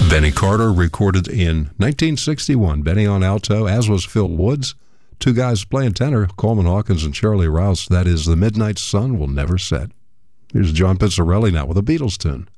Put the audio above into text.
Benny Carter recorded in 1961. Benny on alto, as was Phil Woods. Two guys playing tenor, Coleman Hawkins and Charlie Rouse. That is The Midnight Sun Will Never Set. Here's John Pizzarelli now with a Beatles tune.